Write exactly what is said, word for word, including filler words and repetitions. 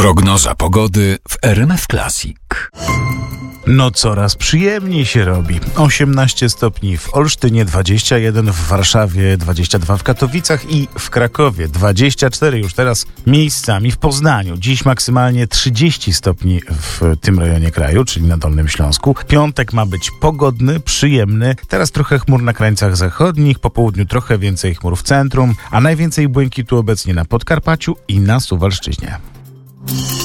Prognoza pogody w R M F Classic. No coraz przyjemniej się robi. osiemnaście stopni w Olsztynie, dwadzieścia jeden w Warszawie, dwadzieścia dwa w Katowicach i w Krakowie, dwadzieścia cztery już teraz miejscami w Poznaniu. Dziś maksymalnie trzydzieści stopni w tym rejonie kraju, czyli na Dolnym Śląsku. Piątek ma być pogodny, przyjemny. Teraz trochę chmur na krańcach zachodnich, po południu trochę więcej chmur w centrum, a najwięcej błękitu obecnie na Podkarpaciu i na Suwalszczyźnie.